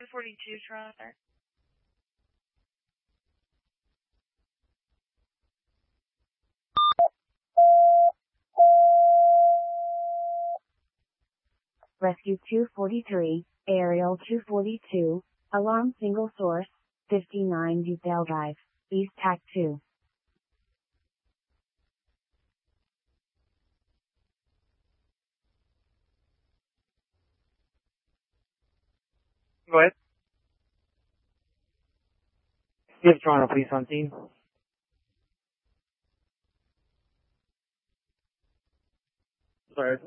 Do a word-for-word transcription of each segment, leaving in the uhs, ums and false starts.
two forty-two, Toronto. Rescue two forty-three, Aerial two forty-two, Alarm Single Source, fifty-nine Detail Drive, East Tac two. Go ahead. Yes, Toronto Police on scene. Sorry.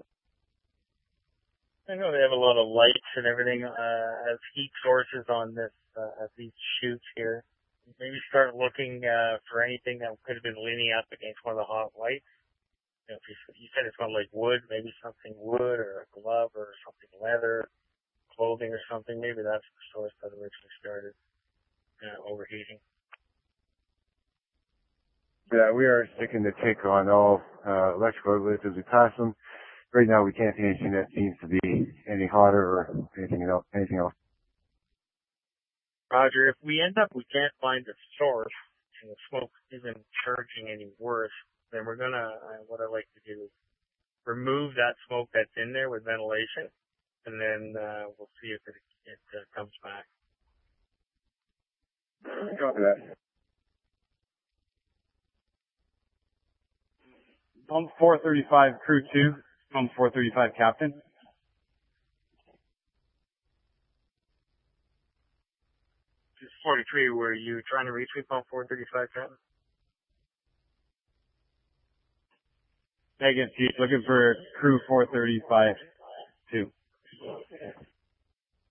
I know they have a lot of lights and everything uh, as heat sources on this uh, at these chutes here. Maybe start looking uh, for anything that could have been leaning up against one of the hot lights. You, know, if you, you said it smelled like wood, maybe something wood or a glove or something leather, clothing or something. Maybe that's the source that originally started uh, overheating. Yeah, we are sticking the tick on all uh, electrical outlets as we pass them. Right now, we can't see anything that seems to be any hotter or anything else. Anything else. Roger, if we end up we can't find the source and the smoke isn't surging any worse, then we're gonna. Uh, what I like to do is remove that smoke that's in there with ventilation, and then uh, we'll see if it it uh, comes back. Copy that. Pump four thirty-five, crew two. Pump four thirty-five, captain. Just forty-three, were you trying to reach me, pump four thirty-five, captain? Megan, looking for crew four thirty-five, two.